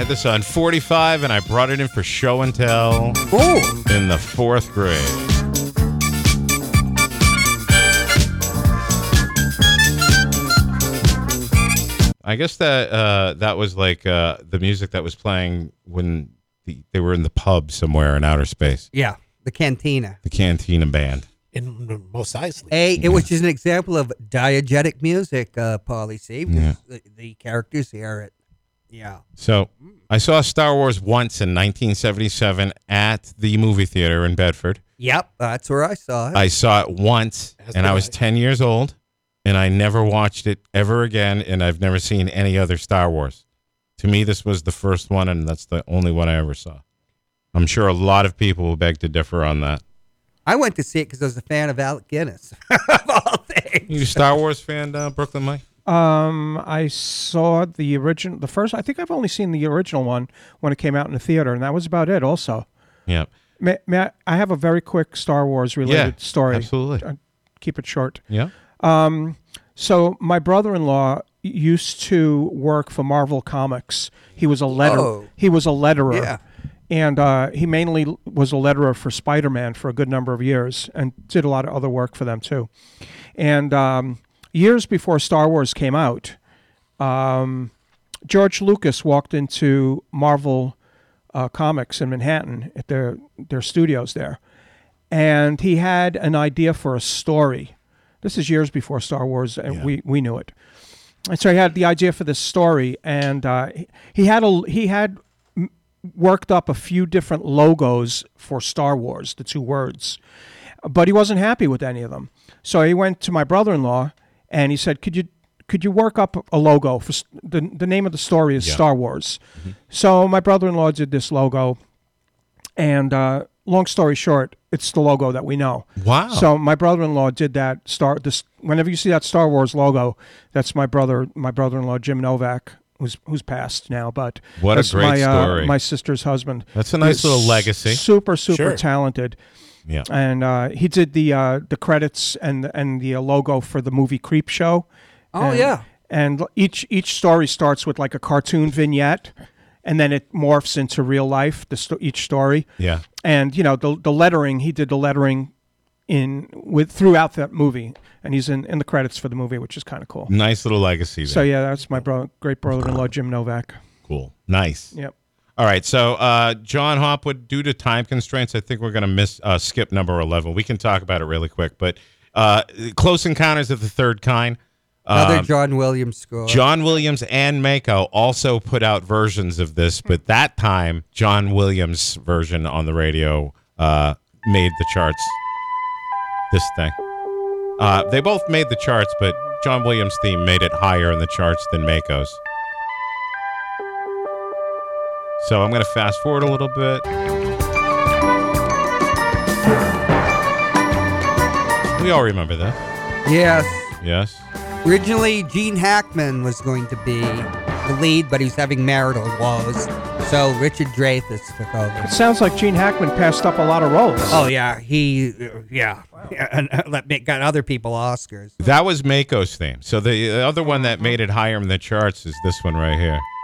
heard this on 45, and I brought it in for show and tell in the 4th grade. I guess that was like the music that was playing when they were in the pub somewhere in outer space. Yeah, the Cantina. The Cantina band. In Mos Eisley. Which is an example of diegetic music, Paulie C. Yeah. The characters hear it. Yeah. So I saw Star Wars once in 1977 at the movie theater in Bedford. Yep, that's where I saw it. I saw it once, and I was 10 years old, and I never watched it ever again, and I've never seen any other Star Wars. To me, this was the first one, and that's the only one I ever saw. I'm sure a lot of people will beg to differ on that. I went to see it because I was a fan of Alec Guinness, of all things. You a Star Wars fan, Brooklyn Mike? I saw the first. I think I've only seen the original one when it came out in the theater, and that was about it. Also, yeah. May I have a very quick Star Wars related story? Absolutely. Keep it short. Yeah. So my brother-in-law used to work for Marvel Comics. He was a letterer. Yeah. And he mainly was a letterer for Spider-Man for a good number of years and did a lot of other work for them too. And years before Star Wars came out, George Lucas walked into Marvel Comics in Manhattan at their studios there. And he had an idea for a story. This is years before Star Wars, and we knew it. And so he had the idea for this story, and he had worked up a few different logos for Star Wars, the two words, but he wasn't happy with any of them. So he went to my brother-in-law and he said, could you work up a logo for the name of the story is Star Wars. Mm-hmm. So my brother-in-law did this logo, and long story short, it's the logo that we know. Wow. So my brother-in-law did that whenever you see that Star Wars logo, that's my brother-in-law Jim Novak, who's passed now, but what a great story. My sister's husband. That's a nice little legacy. Super talented. Yeah. And he did the credits and the logo for the movie Creep Show. Oh, yeah. And each story starts with like a cartoon vignette, and then it morphs into real life, each story. Yeah. And the lettering, he did the lettering throughout that movie, and he's in the credits for the movie, which is kind of cool. Nice little legacy there. So yeah, that's my great brother-in-law Jim Novak. Cool. Nice. Yep. All right, so John Hopwood, due to time constraints, I think we're going to skip number 11. We can talk about it really quick, but Close Encounters of the Third Kind. Another John Williams score. John Williams and Mako also put out versions of this, but that time, John Williams' version on the radio made the charts. This thing. They both made the charts, but John Williams' theme made it higher in the charts than Mako's. So I'm going to fast forward a little bit. We all remember that. Yes. Yes. Originally, Gene Hackman was going to be the lead, but he was having marital woes, so Richard Dreyfuss took over. It sounds like Gene Hackman passed up a lot of roles. Oh, yeah. And got other people Oscars. That was Mako's theme. So the other one that made it higher in the charts is this one right here.